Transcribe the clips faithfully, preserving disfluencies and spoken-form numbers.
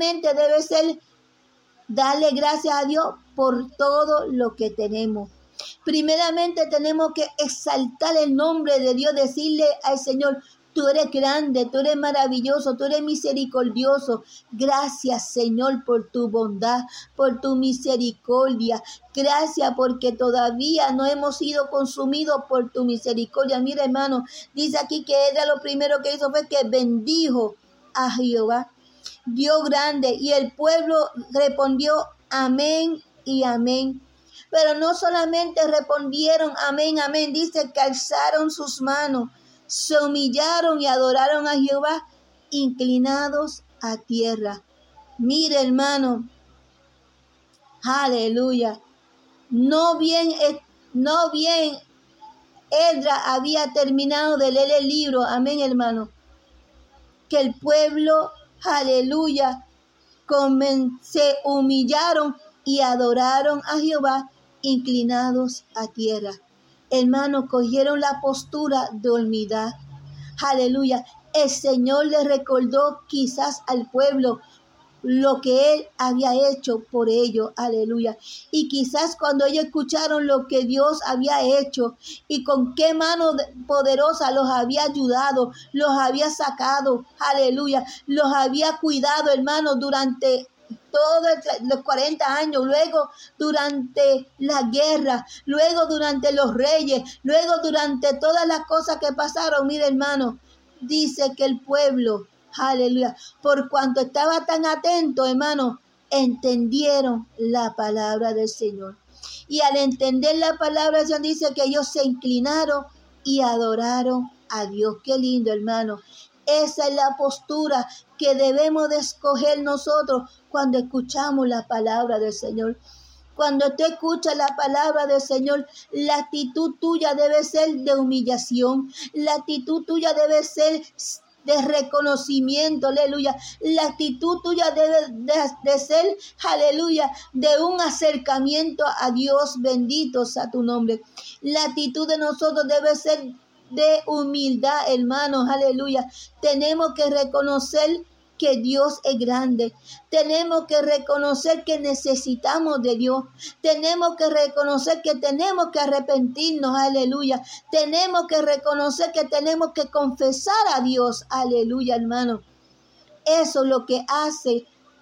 primeramente debe ser darle gracias a Dios por todo lo que tenemos. Primeramente tenemos que exaltar el nombre de Dios, decirle al Señor: tú eres grande, tú eres maravilloso, tú eres misericordioso. Gracias, Señor, por tu bondad, por tu misericordia. Gracias porque todavía no hemos sido consumidos por tu misericordia. Mira, hermano, dice aquí que ella lo primero que hizo fue que bendijo a Jehová, Dios grande, y el pueblo respondió amén y amén. Pero no solamente respondieron amén, amén, dice que alzaron sus manos, se humillaron y adoraron a Jehová, inclinados a tierra. Mire, hermano, aleluya. No bien, no bien Esdras había terminado de leer el libro, amén, hermano, que el pueblo, aleluya, se humillaron y adoraron a Jehová, inclinados a tierra. Hermanos, cogieron la postura de humildad. Aleluya. El Señor le recordó quizás al pueblo lo que Él había hecho por ellos. Aleluya. Y quizás cuando ellos escucharon lo que Dios había hecho y con qué mano poderosa los había ayudado, los había sacado. Aleluya. Los había cuidado, hermanos, durante todos los cuarenta años, luego durante la guerra, luego durante los reyes, luego durante todas las cosas que pasaron. Mire, hermano, dice que el pueblo, aleluya, por cuanto estaba tan atento, hermano, entendieron la palabra del Señor. Y al entender la palabra del Señor, dice que ellos se inclinaron y adoraron a Dios. Qué lindo, hermano. Esa es la postura que debemos de escoger nosotros cuando escuchamos la palabra del Señor. Cuando tú escuchas la palabra del Señor, la actitud tuya debe ser de humillación. La actitud tuya debe ser de reconocimiento, aleluya. La actitud tuya debe de, de ser, aleluya, de un acercamiento a Dios. Bendito sea tu nombre. La actitud de nosotros debe ser de humildad, hermanos, aleluya. Tenemos que reconocer que Dios es grande. Tenemos que reconocer que necesitamos de Dios. Tenemos que reconocer que tenemos que arrepentirnos, aleluya. Tenemos que reconocer que tenemos que confesar a Dios, aleluya, hermano. Eso es lo que hace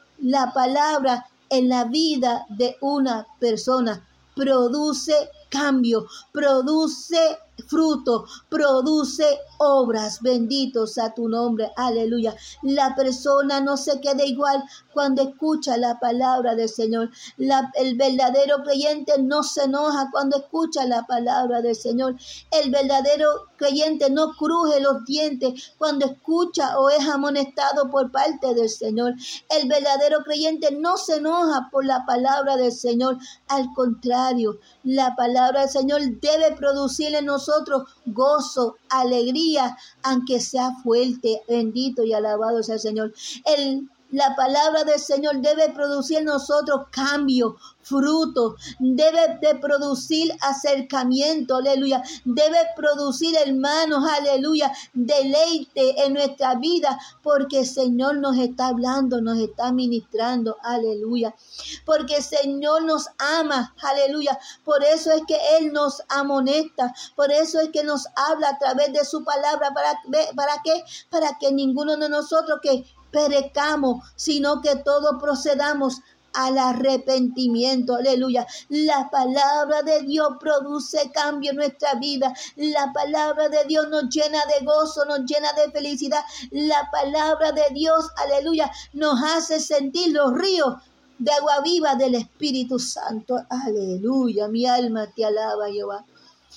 la palabra en la vida de una persona. Produce cambio, produce fruto, produce obras. Bendito sea tu nombre, aleluya. La persona no se queda igual cuando escucha la palabra del Señor. La, el verdadero creyente no se enoja cuando escucha la palabra del Señor. El verdadero creyente no cruje los dientes cuando escucha o es amonestado por parte del Señor. El verdadero creyente no se enoja por la palabra del Señor. Al contrario, la palabra del Señor debe producir en nosotros gozo, alegría, aunque sea fuerte. Bendito y alabado sea el Señor. El La palabra del Señor debe producir en nosotros cambio, fruto, debe de producir acercamiento, aleluya, debe producir, hermanos, aleluya, deleite en nuestra vida, porque el Señor nos está hablando, nos está ministrando, aleluya, porque el Señor nos ama, aleluya, por eso es que Él nos amonesta, por eso es que nos habla a través de su palabra, ¿para, para qué? Para que ninguno de nosotros que perezcamos, sino que todos procedamos al arrepentimiento, aleluya. La palabra de Dios produce cambio en nuestra vida. La palabra de Dios nos llena de gozo, nos llena de felicidad. La palabra de Dios, aleluya, nos hace sentir los ríos de agua viva del Espíritu Santo, aleluya. Mi alma te alaba, Jehová.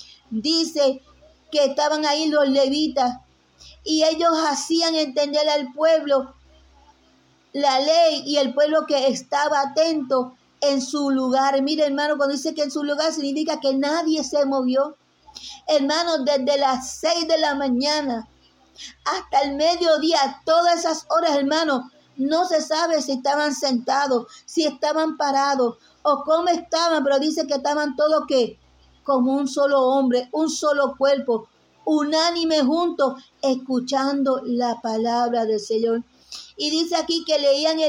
Dice que estaban ahí los levitas y ellos hacían entender al pueblo la ley, y el pueblo que estaba atento en su lugar. Mire, hermano, cuando dice que en su lugar significa que nadie se movió. Hermano, desde las seis de la mañana hasta el mediodía, todas esas horas, hermano, no se sabe si estaban sentados, si estaban parados o cómo estaban, pero dice que estaban todos que como un solo hombre, un solo cuerpo, unánime juntos, escuchando la palabra del Señor. Y dice aquí que leían el